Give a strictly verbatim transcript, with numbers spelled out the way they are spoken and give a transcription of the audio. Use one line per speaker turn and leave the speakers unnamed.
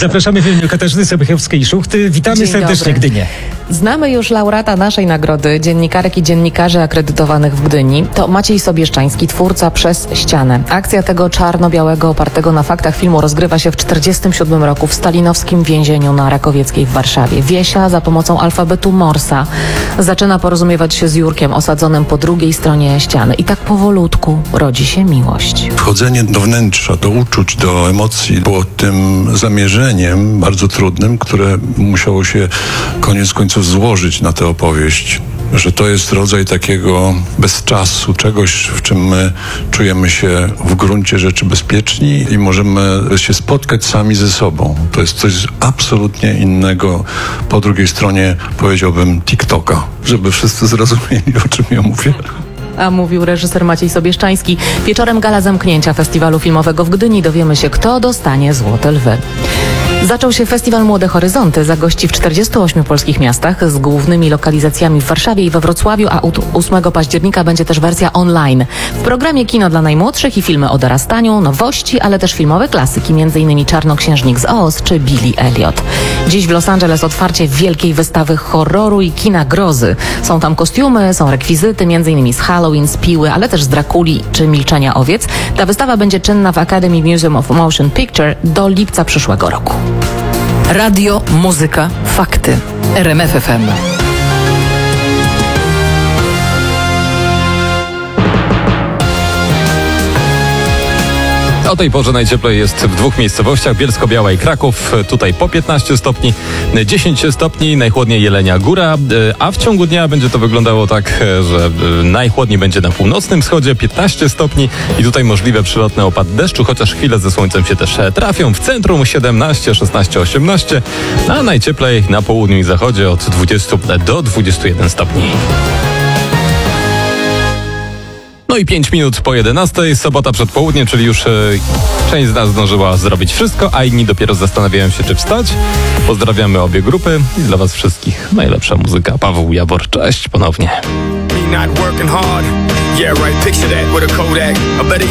Zapraszamy w imieniu Katarzyny Sobiechowskiej-Szuchty. Witamy
Dzień
serdecznie
dobry.
Gdynię.
Znamy już laureata naszej nagrody, dziennikarek i dziennikarzy akredytowanych w Gdyni. To Maciej Sobieszczański, twórca Przez ścianę. Akcja tego czarno-białego, opartego na faktach filmu rozgrywa się w czterdziestym siódmym roku w stalinowskim więzieniu na Rakowieckiej w Warszawie. Wiesia za pomocą alfabetu Morsa zaczyna porozumiewać się z Jurkiem, osadzonym po drugiej stronie ściany. I tak powolutku rodzi się miłość.
Wchodzenie do wnętrza, do uczuć, do emocji było tym zamierzeniem bardzo trudnym, które musiało się koniec końców złożyć na tę opowieść. Że to jest rodzaj takiego bezczasu, czegoś, w czym my czujemy się w gruncie rzeczy bezpieczni i możemy się spotkać sami ze sobą. To jest coś absolutnie innego. Po drugiej stronie powiedziałbym TikToka, żeby wszyscy zrozumieli, o czym ja mówię.
A mówił reżyser Maciej Sobieszczański. Wieczorem gala zamknięcia festiwalu filmowego w Gdyni dowiemy się, kto dostanie Złote Lwy. Zaczął się festiwal Młode Horyzonty. Zagości w czterdziestu ośmiu polskich miastach z głównymi lokalizacjami w Warszawie i we Wrocławiu, a ósmego października będzie też wersja online. W programie kino dla najmłodszych i filmy o dorastaniu, nowości, ale też filmowe klasyki, m.in. Czarnoksiężnik z Oz czy Billy Elliot. Dziś w Los Angeles otwarcie wielkiej wystawy horroru i kina grozy. Są tam kostiumy, są rekwizyty, m.in. z Halloween, z Piły, ale też z Drakuli czy Milczenia Owiec. Ta wystawa będzie czynna w Academy Museum of Motion Picture do lipca przyszłego roku.
Radio, muzyka, fakty. R M F F M.
O tej porze najcieplej jest w dwóch miejscowościach, Bielsko-Biała i Kraków. Tutaj po piętnaście stopni, dziesięć stopni, najchłodniej Jelenia Góra, a w ciągu dnia będzie to wyglądało tak, że najchłodniej będzie na północnym wschodzie, piętnaście stopni i tutaj możliwe przelotne opady deszczu, chociaż chwile ze słońcem się też trafią. W centrum siedemnaście, szesnaście, osiemnaście, a najcieplej na południu i zachodzie od dwudziestu do dwudziestu jeden stopni. No i pięć minut po jedenastej, sobota przed południem, czyli już e, część z nas zdążyła zrobić wszystko, a inni dopiero zastanawiają się, czy wstać. Pozdrawiamy obie grupy i dla was wszystkich najlepsza muzyka. Paweł Jabor, cześć ponownie.